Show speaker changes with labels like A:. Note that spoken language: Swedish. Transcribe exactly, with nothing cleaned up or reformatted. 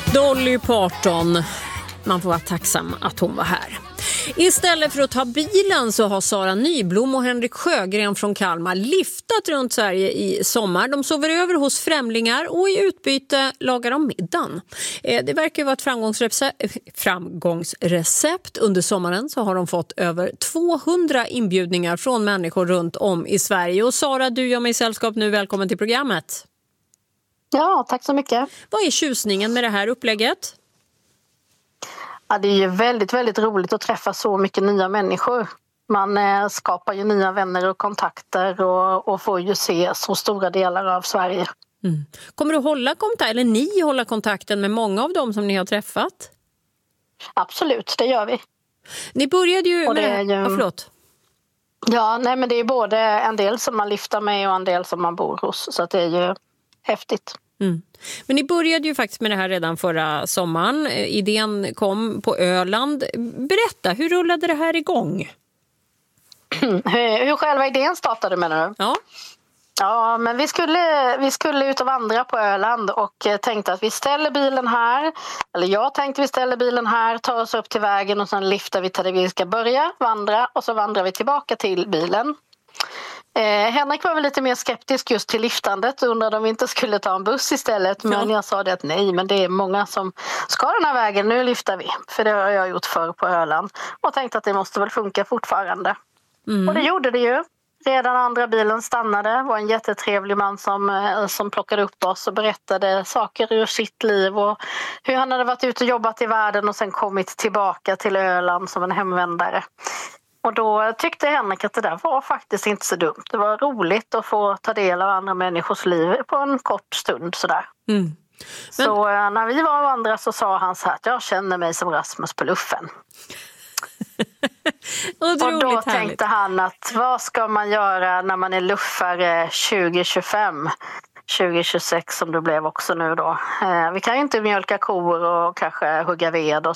A: Dolly Parton. Man får vara tacksam att hon var här. Istället för att ta bilen så har Sara Nyblom och Henrik Sjögren från Kalmar liftat runt Sverige i sommar. De sover över hos främlingar och i utbyte lagar de middagen. Det verkar vara ett framgångsrecept. framgångsrecept. Under sommaren så har de fått över tvåhundra inbjudningar från människor runt om i Sverige. Och Sara, du gör mig sällskap nu. Välkommen till programmet.
B: Ja, tack så mycket.
A: Vad är tjusningen med det här upplägget?
B: Ja, det är ju väldigt, väldigt roligt att träffa så mycket nya människor. Man eh, skapar ju nya vänner och kontakter och, och får ju se så stora delar av Sverige.
A: Mm. Kommer du hålla kontakt, eller ni hålla kontakten med många av dem som ni har träffat?
B: Absolut, det gör vi.
A: Ni började ju
B: och
A: med...
B: Det är ju...
A: Ja, förlåt.
B: Ja, nej, men det är både en del som man lyfter med och en del som man bor hos. Så att det är ju häftigt.
A: Mm. Men ni började ju faktiskt med det här redan förra sommaren. Idén kom på Öland. Berätta, hur rullade det här igång?
B: hur, hur själva idén startade, menar du?
A: Ja.
B: Ja, men vi skulle, vi skulle ut och vandra på Öland och tänkte att vi ställer bilen här. Eller jag tänkte vi ställer bilen här, tar oss upp till vägen och sen lyfter vi till där vi ska börja vandra. Och så vandrar vi tillbaka till bilen. Eh, Henrik var väl lite mer skeptisk just till liftandet och undrade om vi inte skulle ta en buss istället. Men ja. Jag sa det att nej, men det är många som ska den här vägen, nu lyfter vi. För det har jag gjort förr på Öland. Och tänkte att det måste väl funka fortfarande. Mm. Och det gjorde det ju. Redan andra bilen stannade, var en jättetrevlig man som, som plockade upp oss och berättade saker ur sitt liv och hur han hade varit ute och jobbat i världen och sen kommit tillbaka till Öland som en hemvändare. Och då tyckte Henrik att det där var faktiskt inte så dumt. Det var roligt att få ta del av andra människors liv på en kort stund sådär. Mm. Men... Så när vi var och andra så sa han så här att jag känner mig som Rasmus på luffen. och då härligt. Tänkte han att vad ska man göra när man är luffare tjugo tjugofem, tjugo tjugosex som det blev också nu då. Eh, vi kan ju inte mjölka kor och kanske hugga ved och